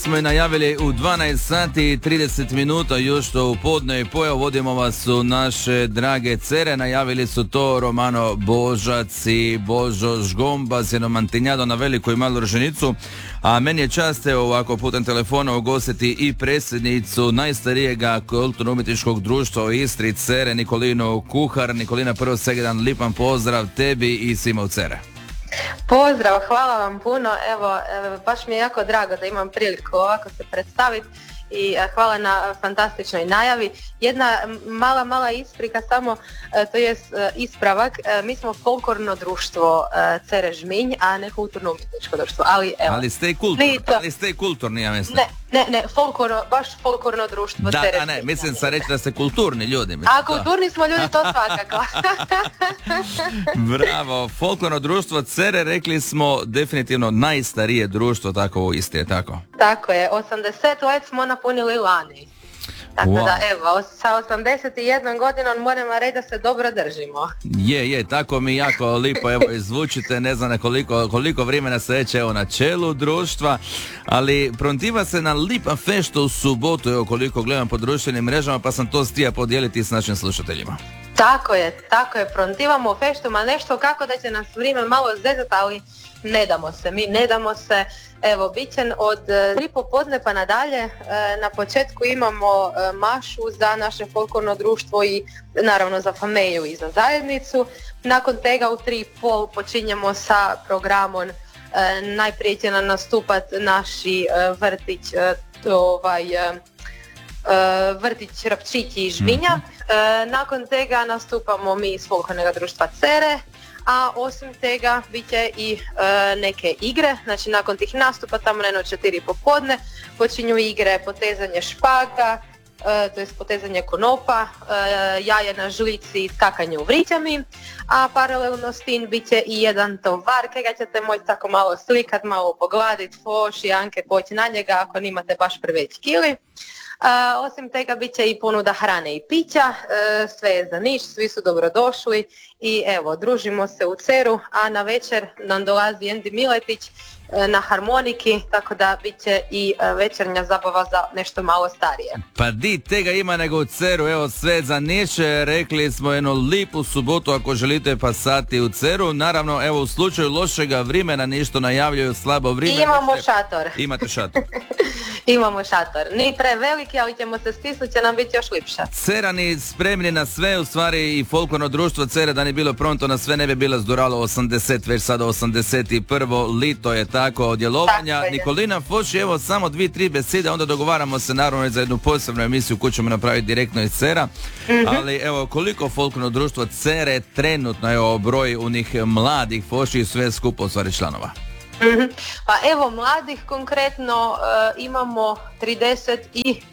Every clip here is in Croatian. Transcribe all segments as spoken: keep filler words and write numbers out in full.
smo i najavili u dvanaest sati i trideset minuta još to u podne i pojao. Vodimo vas u naše drage cere. Najavili su to Romano Božac i Božo Žgomba s jednom mantinjadom na Veliku i Malu Rženicu. A meni je čast evo ovako putem telefona ugostiti i predsjednicu najstarijega kulturno-umjetničkog društva u Istri, Cere, Nikolinu Kuhar. Nikolina, prvo svega jedan lipan pozdrav tebi i svima u Cere. Pozdrav, hvala vam puno. Evo, baš mi je jako drago da imam priliku ovako se predstaviti i hvala na fantastičnoj najavi. Jedna mala, mala isprika samo, to je ispravak. Mi smo folklorno društvo Cere Žminj, a ne kulturno-umjetničko društvo. Ali, evo, ali ste i kulturni, to... ali ste i kulturni, ja mislim. Ne, ne, ne, folklorno, baš folklorno društvo da, Cere a ne, Žminj. mislim sam reći da ste kulturni ljudi. Mislim, a kulturni smo ljudi, to svakako. Bravo, folklorno društvo Cere, rekli smo definitivno najstarije društvo tako u Istri, je tako? Tako je, osamdeset let smo napunili lani. Tako wow. Da evo, sa osamdeset jednom godinom moramo reći da se dobro držimo. Je, je, tako mi jako lipo evo izvučite, ne znam koliko, koliko vremena se već evo na čelu društva, ali prontiva se na lipa fešta u subotu, evo koliko gledam po društvenim mrežama, pa sam to stija podijeliti s našim slušateljima. Tako je, tako je, prontivamo feštu, ma nešto kako da će nas vrijeme malo zezati, ali ne damo se, mi ne damo se. Evo, bit će od tri popodne pa nadalje. Na početku imamo mašu za naše folklorno društvo i naravno za familiju i za zajednicu. Nakon tega u tri i pol počinjemo sa programom. Najprije će nam nastupat naši vrtić, ovaj, vrtić Rapčići i Žminja. Nakon tega nastupamo mi iz folklornog društva Cere. A osim tega bit će i e, neke igre, znači nakon tih nastupa tamo na četiri popodne počinju igre potezanje špaga, e, to je potezanje konopa, e, jaje na žlici i skakanje u vrićami, a paralelno s tim bit će i jedan tovar kojega ćete moći tako malo slikat, malo pogladit, foš i Anke poći na njega ako nimate baš preveć kili. Uh, osim tega bit će i ponuda hrane i pića, uh, sve je za niš, svi su dobrodošli i evo, družimo se u Ceru, a na večer nam dolazi Endi Miletić uh, na harmoniki, tako da bit će i uh, večernja zabava za nešto malo starije. Pa di tega ima nego u Ceru, evo sve za niš, rekli smo jednu lipu subotu ako želite pasati u Ceru, naravno evo u slučaju lošega vremena ništo najavljuju slabo vrijeme. Imamo šator. Imate šator. Imamo šator. Ni preveliki, ali ćemo se stisnuti, će nam biti još lipša. Cerani spremni na sve, u stvari i folklorno društvo Cere da ne bilo pronto na sve ne bi bilo zduralo osamdeset, već sada osamdeset prvo lito je tako djelovanja. Tako je. Nikolina Foš, evo samo dvije, tri besede, onda dogovaramo se naravno za jednu posebnu emisiju koju ćemo napraviti direktno iz Cera. Mm-hmm. Ali evo koliko folklorno društvo Cere trenutno evo broj unih mladih Foši i sve skupo u stvari članova. Mm-hmm. Pa evo mladih konkretno uh, imamo trideset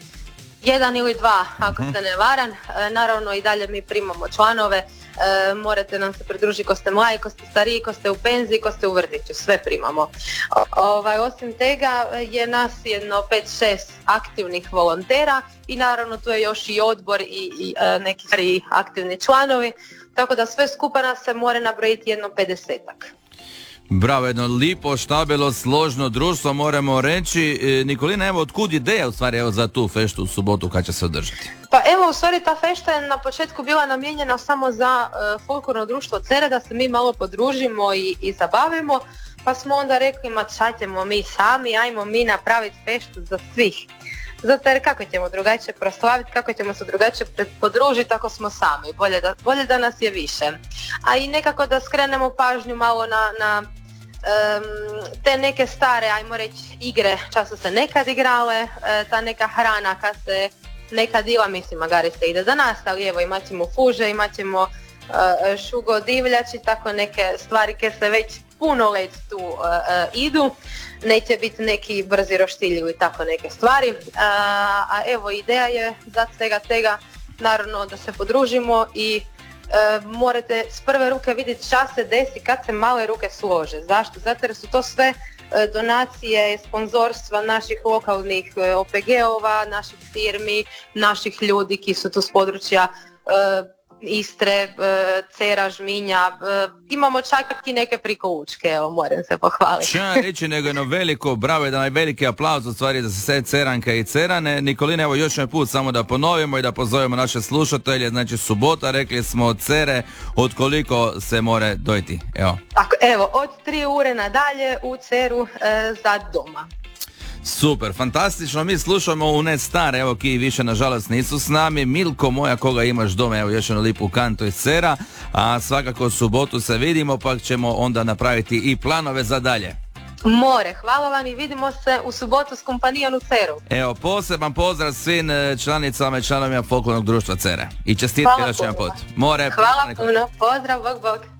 jedan ili dva ako mm-hmm. se ne varam, uh, naravno i dalje mi primamo članove, uh, morate nam se pridružiti ko ste mladi, ko ste stariji, ko ste u penziji, ko ste u vrtiću, sve primamo. O, ovaj, osim tega je nas jedno pet šest aktivnih volontera i naravno tu je još i odbor i, i uh, neki stari aktivni članovi, tako da sve skupa nas se mora nabrojiti jedno pedesetak. Bravo, jedno lipo, štabelo, složno društvo, moramo reći. E, Nikolina, evo, otkud ideja u stvari evo, za tu feštu u subotu kad će se održati? Pa evo, u stvari ta fešta je na početku bila namijenjena samo za uh, folklorno društvo Cere, da se mi malo podružimo i, i zabavimo, pa smo onda rekli, ma šta ćemo mi sami, ajmo mi napraviti feštu za svih. Zato jer kako ćemo drugačije proslaviti, kako ćemo se drugačije podružiti ako smo sami, bolje da, bolje da nas je više. A i nekako da skrenemo pažnju malo na, na um, te neke stare, ajmo reći, igre, čas su se nekad igrale, uh, ta neka hrana kad se nekad ila, mislim, magari se ide za nas, ali evo imat ćemo fuže, imat ćemo uh, šugo divljači, tako neke stvari koje se već puno let tu uh, uh, idu. Neće biti neki brzi roštilji i tako neke stvari, a, a evo ideja je za svega tega naravno da se podružimo i e, morate s prve ruke vidjeti šta se desi kad se male ruke slože. Zašto? Zato jer su to sve e, donacije, sponzorstva naših lokalnih e, O P G-ova, naših firmi, naših ljudi ki su tu s područja e, Istre, e, Cera, Žminja, e, imamo čak i neke prikoučke, evo, moram se pohvaliti. Ča reći nego jedno veliko bravo, jedan veliki aplauz u stvari za sve Ceranke i Cerane. Nikolina, evo još jedan put samo da ponovimo i da pozovemo naše slušatelje, znači subota, rekli smo od Cere, od koliko se more dojiti, evo. Tako, evo, od tri ure nadalje u Ceru e, za doma. Super, fantastično, mi slušamo u ne stare, evo ki više nažalost nisu s nami. Milko moja, koga imaš doma, evo još jednu lipu kantu iz Cera, a svakako u subotu se vidimo, pa ćemo onda napraviti i planove za dalje. More, hvala vam i vidimo se u subotu s kompanijom u Ceru. Evo, poseban pozdrav svim članicama i članovima Folklornog društva Cere. I čestitke još jedan put. More, hvala puno, pozdrav, bok bok.